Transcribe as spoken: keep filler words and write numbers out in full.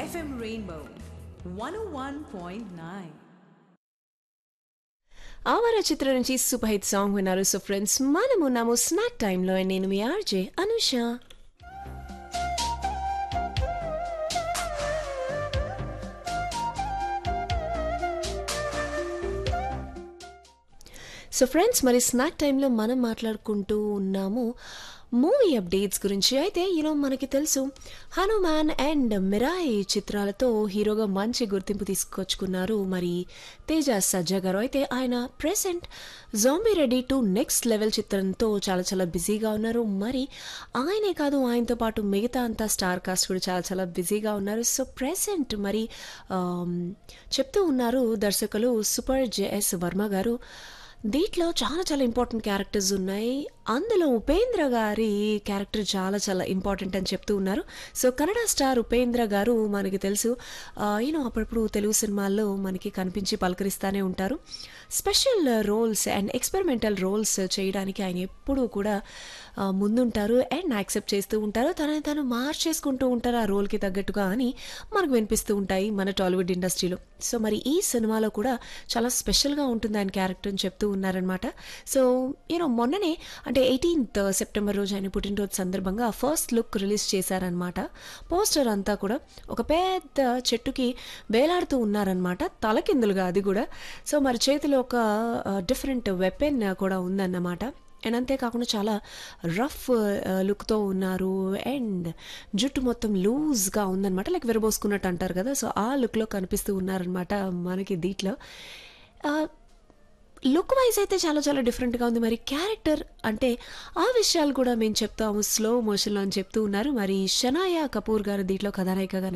F M Rainbow one ఓ one point nine. ఆవార చిత్రం నుంచి సూపర్ హిట్ సాంగ్ విన్నారు. సో ఫ్రెండ్స్, మనము ఉన్నాము స్నాక్ టైంలో. నేను మీ ఆర్జే అనుష. సో ఫ్రెండ్స్, మరి స్నాక్ టైంలో మనం మాట్లాడుకుంటూ ఉన్నాము మూవీ అప్డేట్స్ గురించి. అయితే యూనో మనకి తెలుసు, హనుమాన్ అండ్ మిరాయి చిత్రాలతో హీరోగా మంచి గుర్తింపు తీసుకొచ్చుకున్నారు మరి తేజ సజ్జా గారు. అయితే ఆయన present zombie ready to next level చిత్రంతో చాలా చాలా బిజీగా ఉన్నారు. మరి ఆయనే కాదు, ఆయనతో పాటు మిగతా అంతా స్టార్ కాస్ట్ కూడా చాలా చాలా బిజీగా ఉన్నారు. సో ప్రెసెంట్ మరి చెప్తూ ఉన్నారు దర్శకులు సూపర్ జేఎస్ వర్మ గారు, దీంట్లో చాలా చాలా ఇంపార్టెంట్ క్యారెక్టర్స్ ఉన్నాయి, అందులో ఉపేంద్ర గారి క్యారెక్టర్ చాలా చాలా ఇంపార్టెంట్ అని చెప్తూ ఉన్నారు. సో కన్నడ స్టార్ ఉపేంద్ర గారు మనకి తెలుసు, యూనో అప్పుడప్పుడు తెలుగు సినిమాల్లో మనకి కనిపించి పలకరిస్తూనే ఉంటారు. Special roles and experimental roles చేయడానికి ఆయన ఎప్పుడూ కూడా ముందుంటారు అండ్ యాక్సెప్ట్ చేస్తూ ఉంటారు. తనని తను మార్చేసుకుంటూ ఉంటారు ఆ రోల్కి తగ్గట్టుగా అని మనకు వినిపిస్తూ ఉంటాయి మన టాలీవుడ్ ఇండస్ట్రీలో. సో మరి ఈ సినిమాలో కూడా చాలా స్పెషల్గా ఉంటుంది ఆయన క్యారెక్టర్ అని చెప్తూ ఉన్నారనమాట. సో యూనో మొన్ననే అంటే ఎయిటీన్త్ సెప్టెంబర్ రోజు ఆయన పుట్టినరోజు సందర్భంగా ఫస్ట్ లుక్ రిలీజ్ చేశారనమాట. పోస్టర్ అంతా కూడా ఒక పెద్ద చెట్టుకి వేలాడుతూ ఉన్నారనమాట, తలకిందులుగా అది కూడా. సో మరి చేతిలో ఒక డిఫరెంట్ వెపన్ కూడా ఉందన్నమాట. అండ్ అంతేకాకుండా చాలా రఫ్ లుక్తో ఉన్నారు అండ్ జుట్టు మొత్తం లూజ్గా ఉందన్నమాట, లైక్ విరబోసుకున్నట్టు అంటారు కదా. సో ఆ లుక్లో కనిపిస్తూ ఉన్నారనమాట మనకి దీంట్లో. లుక్ వైజ్ అయితే చాలా చాలా డిఫరెంట్గా ఉంది. మరి క్యారెక్టర్ అంటే ఆ విషయాలు కూడా మేము చెప్తాము స్లో మోషన్లో అని చెప్తూ ఉన్నారు. మరి షనాయా కపూర్ గారు దీంట్లో కథానాయికగా